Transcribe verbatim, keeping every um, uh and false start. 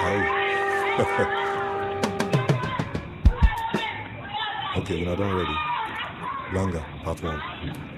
Okay, we're not done already. Langa, part one.